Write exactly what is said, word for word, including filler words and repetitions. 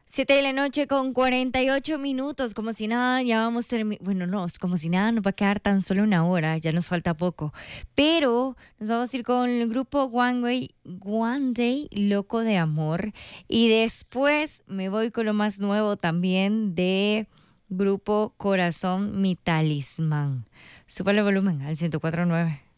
Siete de la noche con cuarenta y ocho minutos, como si nada, ya vamos a terminar, bueno, no, es como si nada, nos va a quedar tan solo una hora, ya nos falta poco, pero nos vamos a ir con el grupo One Way, One Day, Loco de Amor, y después me voy con lo más nuevo también de grupo Corazón Mi Talismán. Súbale el volumen al ciento cuatro punto nueve.